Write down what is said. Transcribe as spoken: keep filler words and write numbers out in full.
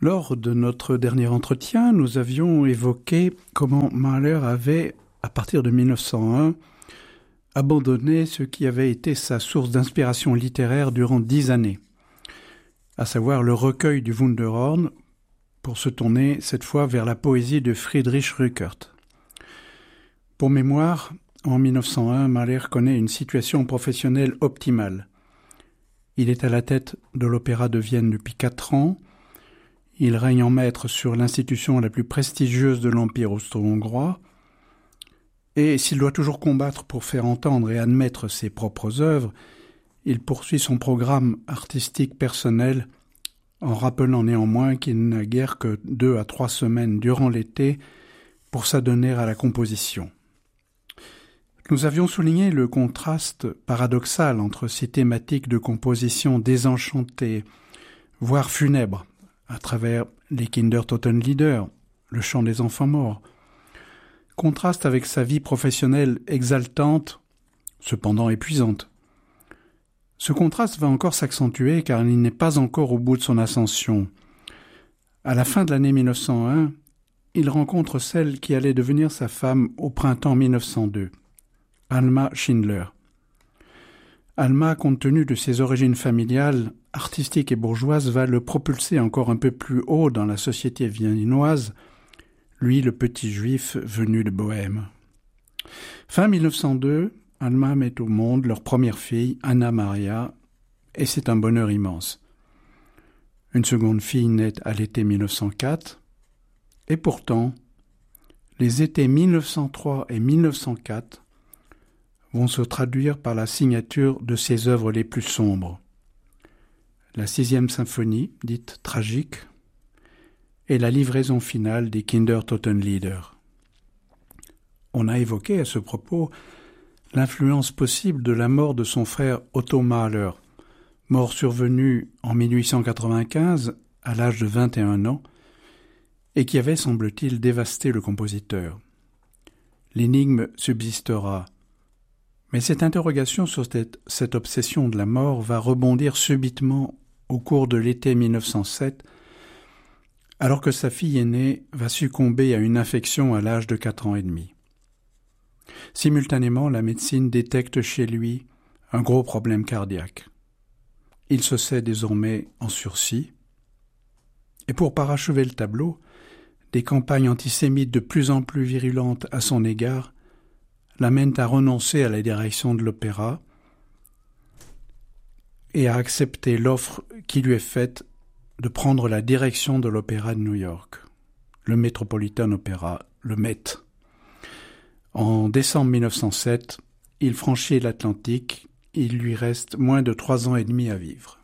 Lors de notre dernier entretien, nous avions évoqué comment Mahler avait, à partir de mille neuf cent un, abandonné ce qui avait été sa source d'inspiration littéraire durant dix années, à savoir le recueil du Wunderhorn, pour se tourner cette fois vers la poésie de Friedrich Rückert. Pour mémoire, en mille neuf cent un, Mahler connaît une situation professionnelle optimale. Il est à la tête de l'Opéra de Vienne depuis quatre ans. Il règne en maître sur l'institution la plus prestigieuse de l'Empire austro-hongrois. Et s'il doit toujours combattre pour faire entendre et admettre ses propres œuvres, il poursuit son programme artistique personnel en rappelant néanmoins qu'il n'a guère que deux à trois semaines durant l'été pour s'adonner à la composition. Nous avions souligné le contraste paradoxal entre ces thématiques de composition désenchantées, voire funèbres, à travers les Kindertotenlieder, le chant des enfants morts, contraste avec sa vie professionnelle exaltante, cependant épuisante. Ce contraste va encore s'accentuer car il n'est pas encore au bout de son ascension. À la fin de l'année mille neuf cent un, il rencontre celle qui allait devenir sa femme au printemps mille neuf cent deux, Alma Schindler. Alma, compte tenu de ses origines familiales, artistiques et bourgeoises, va le propulser encore un peu plus haut dans la société viennoise, lui le petit juif venu de Bohême. Fin mille neuf cent deux, Alma met au monde leur première fille, Anna Maria, et c'est un bonheur immense. Une seconde fille naît à l'été mille neuf cent quatre, et pourtant, les étés mille neuf cent trois et mille neuf cent quatre vont se traduire par la signature de ses œuvres les plus sombres. La sixième symphonie, dite tragique, et la livraison finale des Kindertotenlieder. On a évoqué à ce propos l'influence possible de la mort de son frère Otto Mahler, mort survenu en mille huit cent quatre-vingt-quinze à l'âge de vingt et un ans, et qui avait, semble-t-il, dévasté le compositeur. L'énigme subsistera, mais cette interrogation sur cette, cette obsession de la mort va rebondir subitement au cours de l'été mille neuf cent sept, alors que sa fille aînée va succomber à une infection à l'âge de quatre ans et demi. Simultanément, la médecine détecte chez lui un gros problème cardiaque. Il se sait désormais en sursis, et pour parachever le tableau, des campagnes antisémites de plus en plus virulentes à son égard l'amènent à renoncer à la direction de l'opéra et à accepter l'offre qui lui est faite de prendre la direction de l'Opéra de New York, le Metropolitan Opera, le Met. En décembre mille neuf cent sept, il franchit l'Atlantique, il lui reste moins de trois ans et demi à vivre.